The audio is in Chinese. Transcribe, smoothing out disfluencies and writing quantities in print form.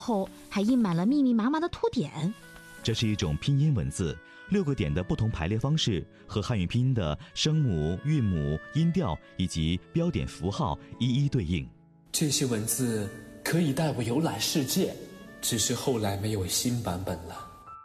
后还印满了密密麻麻的图点。 这是一种拼音文字，6个点的不同排列方式和汉语拼音的声母、韵母、音调以及标点符号一一对应。 这些文字可以带我游览世界，只是后来没有新版本了。